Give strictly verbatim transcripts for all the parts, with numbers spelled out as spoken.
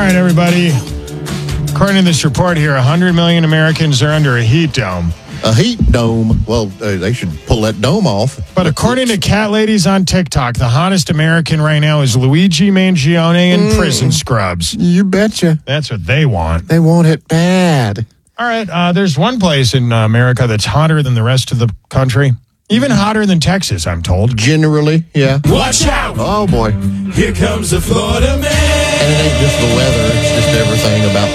right, everybody. According to this report here, one hundred million Americans are under a heat dome. A heat dome. Well, uh, they should pull that dome off. But according to cat ladies on TikTok, the hottest American right now is Luigi Mangione in mm. prison scrubs. You betcha. That's what they want. They want it bad. All right, uh, there's one place in uh, America that's hotter than the rest of the country. Even hotter than Texas, I'm told. Generally, yeah. Watch out! Oh, boy. Here comes the Florida man. And it ain't just the weather. It's just everything about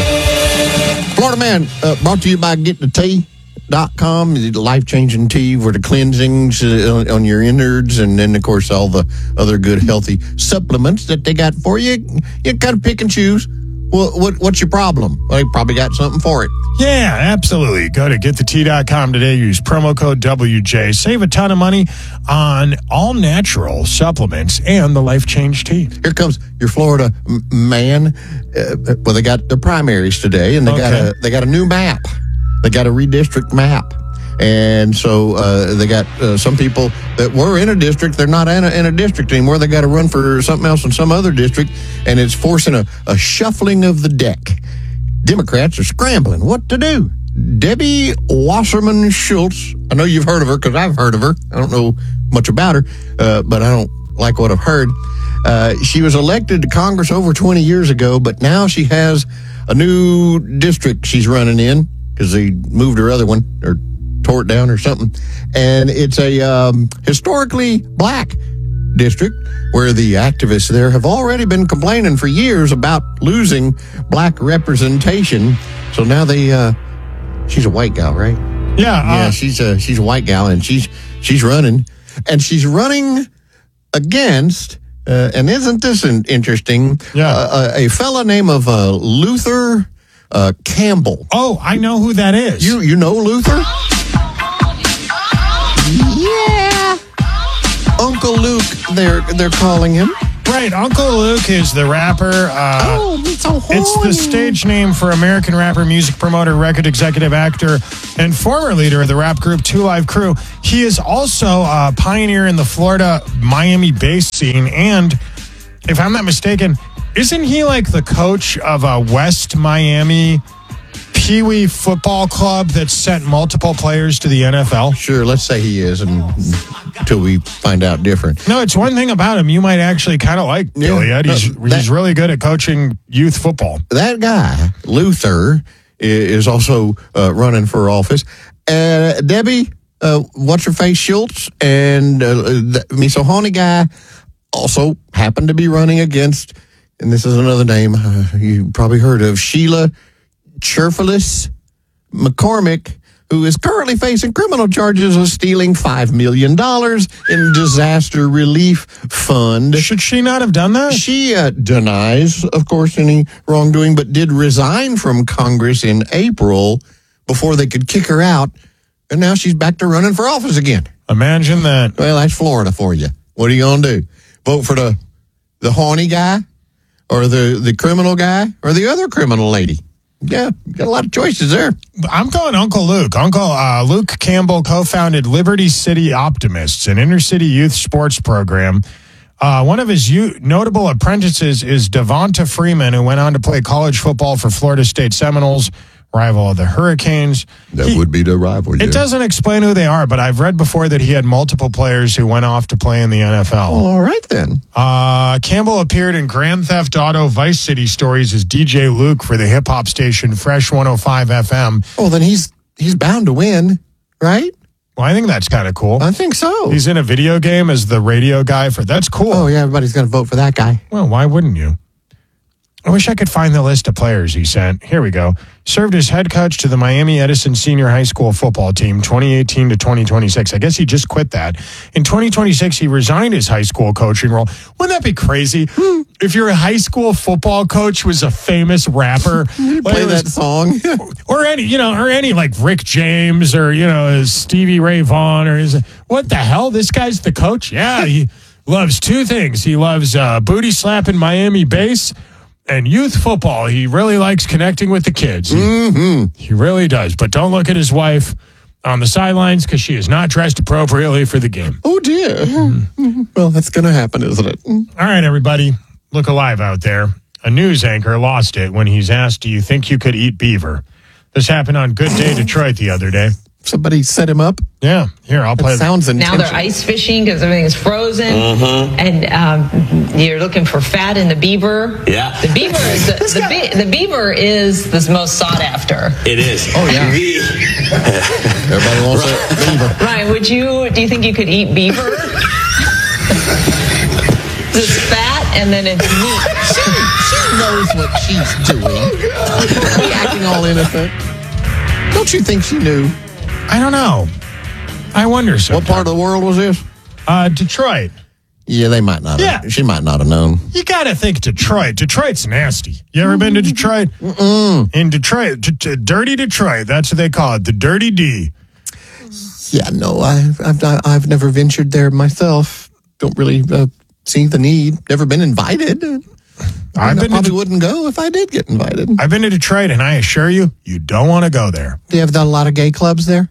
Florida. Florida Man, uh, brought to you by Get The Tea. Dot com, the life-changing tea for the cleansings uh, on your innards, and then, of course, all the other good, healthy supplements that they got for you. You kind of pick and choose. Well, what, what's your problem? Well, they probably got something for it. Yeah, absolutely. Go to get the tea dot com today. Use promo code W J. Save a ton of money on all-natural supplements and the Life Change tea. Here comes your Florida m- man. Uh, well, they got the primaries today, and they Okay. got a they got a new map. They got a redistrict map. And so uh, they got uh, some people that were in a district, they're not in a, in a district anymore. They got to run for something else in some other district, and it's forcing a, a shuffling of the deck. Democrats are scrambling. What to do? Debbie Wasserman Schultz, I know you've heard of her because I've heard of her. I don't know much about her, uh, but I don't like what I've heard. Uh, she was elected to Congress over twenty years ago, but now she has a new district she's running in, because they moved her other one or tore it down or something. And it's a um, historically black district where the activists there have already been complaining for years about losing black representation. So now they, uh, she's a white gal, right? Yeah. Uh, yeah, she's a, she's a white gal, and she's, she's running. And she's running against, uh, and isn't this an interesting, Yeah. uh, a, a fella named of uh, Luther Uh, Campbell. Oh, I know who that is. You you know Luther? Yeah. Uncle Luke, they're they're calling him. Right, Uncle Luke is the rapper. Uh, Oh, it's so horny. It's the stage name for American rapper, music promoter, record executive, actor, and former leader of the rap group Two Live Crew. He is also a pioneer in the Florida, Miami-based scene, and if I'm not mistaken, isn't he like the coach of a West Miami Pee Wee football club that sent multiple players to the N F L? Sure, let's say he is, and until we find out different. No, it's one thing about him you might actually kind of like, Yeah. Gilead. He's, No, that- he's really good at coaching youth football. That guy, Luther, i- is also uh, running for office. Uh, Debbie, uh, what's her face, Schultz, and uh, the Misohoni guy also happened to be running against, and this is another name uh, you probably heard of, Sheila Cherfilis McCormick, who is currently facing criminal charges of stealing five million dollars in disaster relief fund. Should she not have done that? She uh, denies, of course, any wrongdoing, but did resign from Congress in April before they could kick her out, and now she's back to running for office again. Imagine that. Well, that's Florida for you. What are you going to do? Vote for the the horny guy, or the, the criminal guy, or the other criminal lady? Yeah, got a lot of choices there. I'm going Uncle Luke. Uncle uh, Luke Campbell co-founded Liberty City Optimists, an inner-city youth sports program. Uh, one of his u- notable apprentices is Devonta Freeman, who went on to play college football for Florida State Seminoles, rival of the Hurricanes. That He- would be the rival. It doesn't explain who they are, but I've read before that he had multiple players who went off to play in the N F L. Well, all right then. Uh, Campbell appeared in Grand Theft Auto Vice City Stories as D J Luke for the hip-hop station Fresh one oh five F M. Oh, then he's he's bound to win, right? Well, I think that's kind of cool. I think so. He's in a video game as the radio guy for that's cool. Oh yeah, everybody's going to vote for that guy. Well, why wouldn't you? I wish I could find the list of players he sent. Here we go. Served as head coach to the Miami Edison Senior High School football team twenty eighteen to twenty twenty-six. I guess he just quit that. In twenty twenty-six, he resigned his high school coaching role. Wouldn't that be crazy? If your high school football coach was a famous rapper, Play like it was- that song. or any, you know, or any like Rick James or, you know, Stevie Ray Vaughan or is what the hell? This guy's the coach? Yeah, he loves two things. He loves uh, booty slapping Miami bass and youth football. He really likes connecting with the kids. He, Mm-hmm. he really does. But don't look at his wife on the sidelines because she is not dressed appropriately for the game. Oh dear. Mm-hmm. Well, that's going to happen, isn't it? All right, everybody, look alive out there. a news anchor lost it when he's asked, do you think you could eat beaver? This happened on Good Day Detroit the other day. Somebody set him up? Yeah. Here, I'll play. That sounds intentional. Now they're ice fishing because everything is frozen. Mm-hmm. And um, you're looking for fat in the beaver. Yeah. The beaver is the, the, be, the beaver is the most sought after. It is. Oh, yeah. Everybody wants that beaver. Ryan, would you, do you think you could eat beaver? It's fat and then it's meat. She, she knows what she's doing. Oh, acting all innocent. Don't you think she knew? I don't know. I wonder so. What part of the world was this? Uh, Detroit. Yeah, they might not have. Yeah. She might not have known. You got to think Detroit. Detroit's nasty. You ever been to Detroit? Mm-mm. In Detroit, d- d- dirty Detroit. That's what they call it, the Dirty D. Yeah, no, I've, I've, not, I've never ventured there myself. Don't really uh, see the need. Never been invited. I, I've I been probably to, wouldn't go if I did get invited. I've been to Detroit, and I assure you, you don't want to go there. Do you have done a lot of gay clubs there?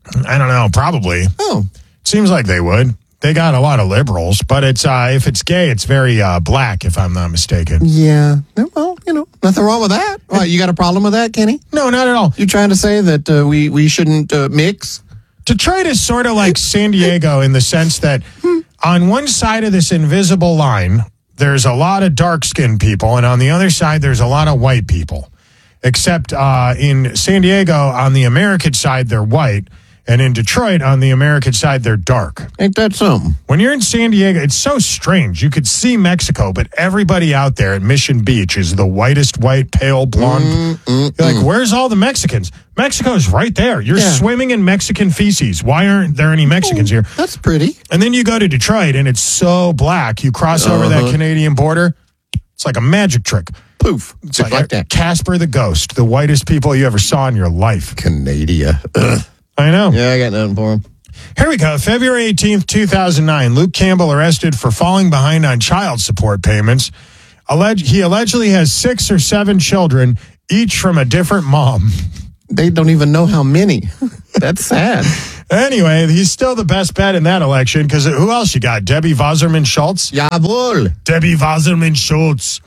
I don't know, probably. Oh. Seems like they would. They got a lot of liberals, but it's uh, if it's gay, it's very uh, black, if I'm not mistaken. Yeah. Well, you know, nothing wrong with that. Why, you got a problem with that, Kenny? No, not at all. You trying to say that uh, we, we shouldn't uh, mix? Detroit is sort of like San Diego in the sense that on one side of this invisible line, there's a lot of dark-skinned people, and on the other side, there's a lot of white people. Except uh, in San Diego, on the American side, they're white, and in Detroit, on the American side, they're dark. Ain't that something? When you're in San Diego, it's so strange. You could see Mexico, but everybody out there at Mission Beach is the whitest white, pale, blonde. Mm, mm, You're like, mm. where's all the Mexicans? Mexico's right there. You're Yeah. swimming in Mexican feces. Why aren't there any Mexicans here? That's pretty. And then you go to Detroit, and it's so black. You cross over that Uh-huh. Canadian border. It's like a magic trick. Poof. It's Just like, like that. Casper the Ghost, the whitest people you ever saw in your life. Canada. Ugh. I know. Yeah, I got nothing for him. Here we go. February eighteenth, two thousand nine. Luke Campbell arrested for falling behind on child support payments. Alleg- he allegedly has six or seven children, each from a different mom. They don't even know how many. That's sad. Anyway, he's still the best bet in that election because who else you got? Debbie Wasserman Schultz? Jawohl. Debbie Wasserman Schultz.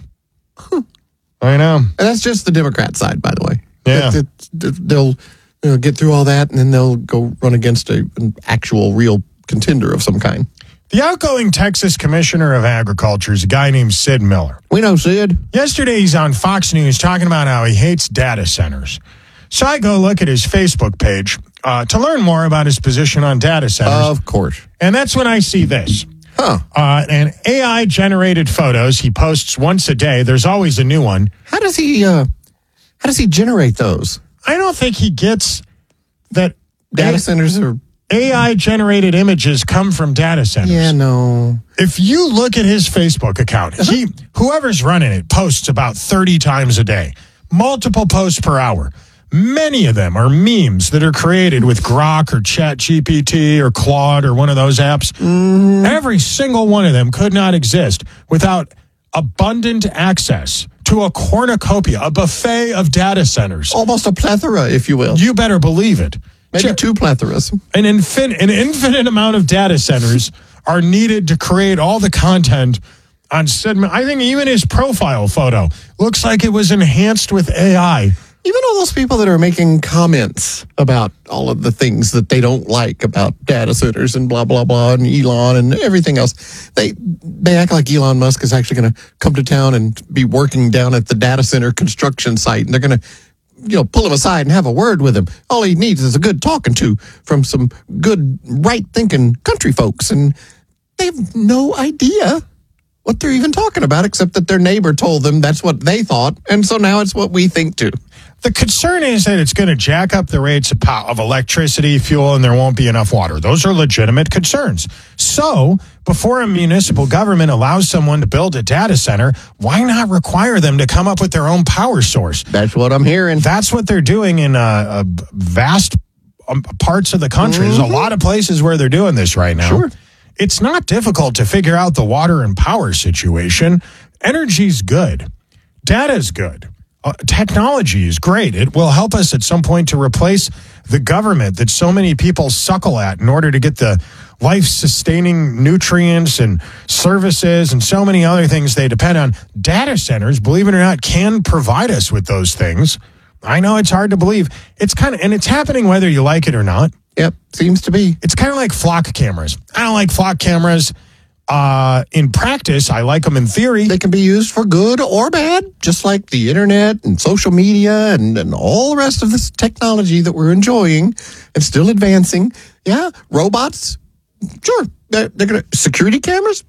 I know. And that's just the Democrat side, by the way. Yeah. That- that- They'll you know, get through all that, and then they'll go run against a, an actual, real contender of some kind. The outgoing Texas Commissioner of Agriculture is a guy named Sid Miller. We know Sid. Yesterday, he's on Fox News talking about how he hates data centers. So I go look at his Facebook page uh, to learn more about his position on data centers. Of course. And that's when I see this. Huh. Uh, and A I-generated photos he posts once a day. There's always a new one. How does he, uh, how does he generate those? I don't think he gets that Data A- centers are... A I-generated images come from data centers. Yeah, no. If you look at his Facebook account, he whoever's running it posts about thirty times a day, multiple posts per hour. Many of them are memes that are created with Grok or Chat G P T or Claude or one of those apps. Mm. Every single one of them could not exist without abundant access to a cornucopia, a buffet of data centers. Almost a plethora, if you will. You better believe it. Maybe Ju- two plethoras. An, infin- an infinite amount of data centers are needed to create all the content on Sid. I think even his profile photo looks like it was enhanced with A I. Even all those people that are making comments about all of the things that they don't like about data centers and blah, blah, blah, and Elon and everything else, they they act like Elon Musk is actually going to come to town and be working down at the data center construction site, and they're going to you know, pull him aside and have a word with him. All he needs is a good talking to from some good, right-thinking country folks, and they have no idea what they're even talking about, except that their neighbor told them that's what they thought, and so now it's what we think too. The concern is that it's going to jack up the rates of, pow- of electricity, fuel, and there won't be enough water. Those are legitimate concerns. So, before a municipal government allows someone to build a data center, why not require them to come up with their own power source? That's what I'm hearing. That's what they're doing in uh, uh, vast um, parts of the country. Mm-hmm. There's a lot of places where they're doing this right now. Sure. It's not difficult to figure out the water and power situation. Energy's good. Data's good. Uh, technology is great. It will help us at some point to replace the government that so many people suckle at in order to get the life-sustaining nutrients and services and so many other things they depend on. Data centers, believe it or not, can provide us with those things. I know it's hard to believe. It's kind of, and it's happening whether you like it or not. Yep, seems to be. It's kind of like flock cameras. I don't like flock cameras. Uh, in practice, I like them in theory. They can be used for good or bad, just like the internet and social media and, and all the rest of this technology that we're enjoying and still advancing. Yeah, robots, sure. They're, they're gonna security cameras,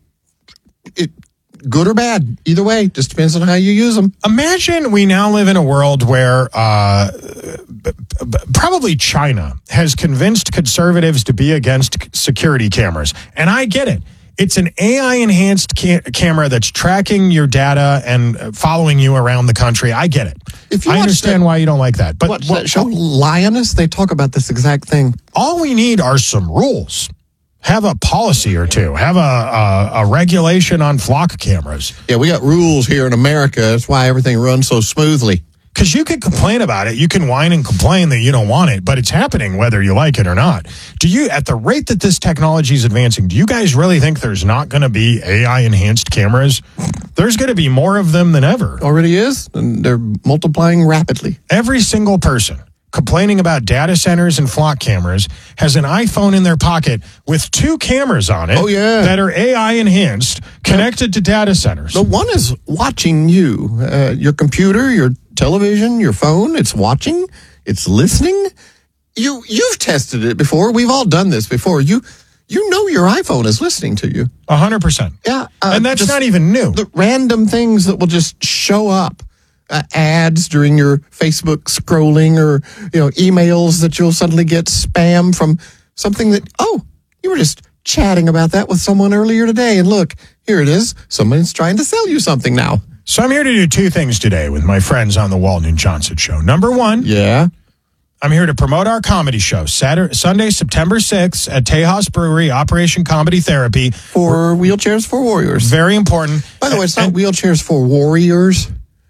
it, good or bad, either way, just depends on how you use them. Imagine we now live in a world where uh, b- b- probably China has convinced conservatives to be against security cameras, and I get it. It's an A I-enhanced ca- camera that's tracking your data and following you around the country. I get it. If you I understand that, why you don't like that. But watch that show, Lioness, they talk about this exact thing. All we need are some rules. Have a policy or two. Have a, a, a regulation on flock cameras. Yeah, we got rules here in America. That's why everything runs so smoothly. Because you can complain about it. You can whine and complain that you don't want it, but it's happening whether you like it or not. Do you, at the rate that this technology is advancing, do you guys really think there's not going to be A I-enhanced cameras? There's going to be more of them than ever. Already is, and they're multiplying rapidly. Every single person complaining about data centers and flock cameras has an iPhone in their pocket with two cameras on it oh, yeah. that are A I-enhanced, connected to data centers. The one is watching you, uh, your computer, your television, your phone. It's watching. It's listening. You, you've tested it before. We've all done this before. You you know your iPhone is listening to you. one hundred percent. Yeah. Uh, and that's not even new. The random things that will just show up. Uh, ads during your Facebook scrolling, or you know, emails that you'll suddenly get spam from something that, oh, you were just chatting about that with someone earlier today, and look, here it is. Someone's trying to sell you something now. So I'm here to do two things today with my friends on the Walton and Johnson Show. Number one, yeah, I'm here to promote our comedy show, Saturday, Sunday, September sixth at Tejas Brewery, Operation Comedy Therapy. For Wheelchairs for Warriors. Very important. By the way, it's not and, Wheelchairs for Warriors.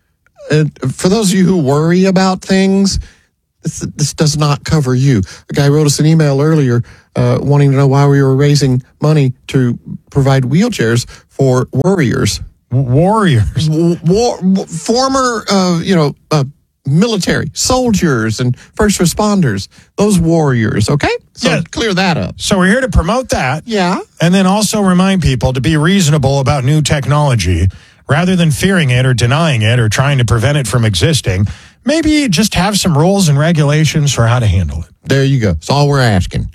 Uh, for those of you who worry about things, this, this does not cover you. A guy wrote us an email earlier uh, wanting to know why we were raising money to provide wheelchairs for warriors. Warriors. War, former, uh, you know, uh, military, soldiers and first responders. Those warriors, okay? So yeah. Clear that up. So we're here to promote that. Yeah. And then also remind people to be reasonable about new technology. Rather than fearing it or denying it or trying to prevent it from existing, maybe just have some rules and regulations for how to handle it. There you go. That's all we're asking.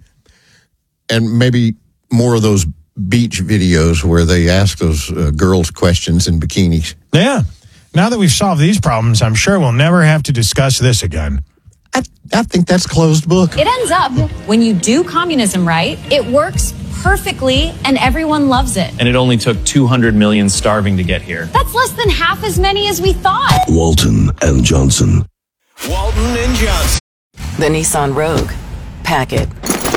And maybe more of those beach videos where they ask those uh, girls questions in bikinis. Yeah. Now that we've solved these problems, I'm sure we'll never have to discuss this again. I, I think that's closed book. It ends up, when you do communism right, it works perfectly and everyone loves it. And it only took two hundred million starving to get here. That's less than half as many as we thought. Walton and Johnson. Walton and Johnson. The Nissan Rogue. Pack it.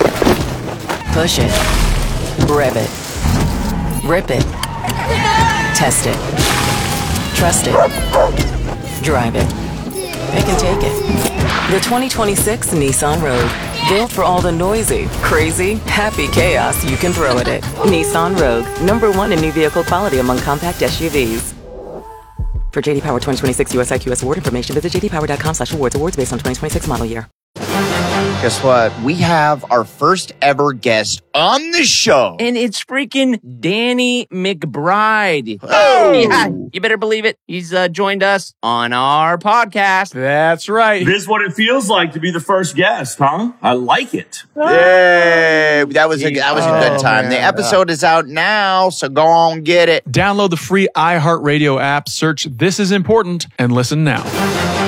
Push it. Rev it. Rip it. Test it. Trust it. Drive it. Pick and take it. The twenty twenty-six Nissan Rogue. Built for all the noisy, crazy, happy chaos you can throw at it. Nissan Rogue, number one in new vehicle quality among compact S U Vs. For J D Power twenty twenty-six U S I Q S award information, visit j d power dot com slash awards. Awards based on twenty twenty-six model year. Guess what? We have our first ever guest on the show. And it's freaking Danny McBride. Oh! Yeah, you better believe it. He's uh, joined us on our podcast. That's right. This is what it feels like to be the first guest, huh? I like it. Yay! That was a, that was a good Oh, time. man. The episode is out now, so go on get it. Download the free iHeartRadio app, search This Is Important, and listen now.